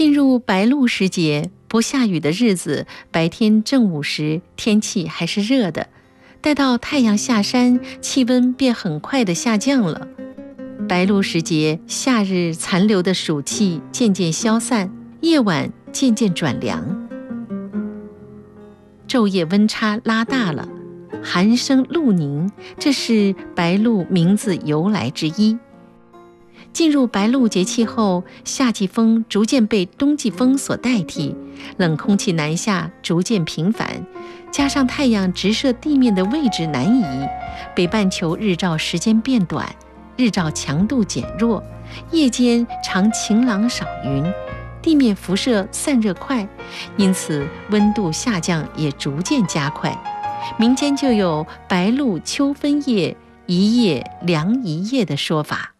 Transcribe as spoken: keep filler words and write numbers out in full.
进入白露时节，不下雨的日子，白天正午时天气还是热的，待到太阳下山，气温便很快地下降了。白露时节，夏日残留的暑气渐渐消散，夜晚渐渐转凉，昼夜温差拉大了，寒生露凝，这是白露名字由来之一。进入白露节气后，夏季风逐渐被冬季风所代替，冷空气南下逐渐频繁，加上太阳直射地面的位置南移，北半球日照时间变短，日照强度减弱，夜间常晴朗少云，地面辐射散热快，因此温度下降也逐渐加快。民间就有白露秋分夜，一夜凉一夜的说法。